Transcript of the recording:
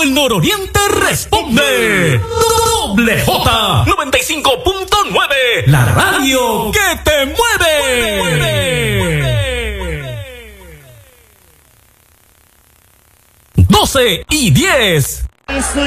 el nororiente responde. Doble J 95.9, la radio que te mueve. 12:10.